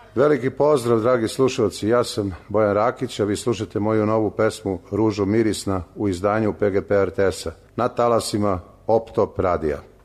Veliki pozdrav, dragi slušalci, ja sam Bojan Rakić, a vi slušate moju novu pesmu Ružo mirisna u izdanju PGP RTS-a na talasima Optop radija.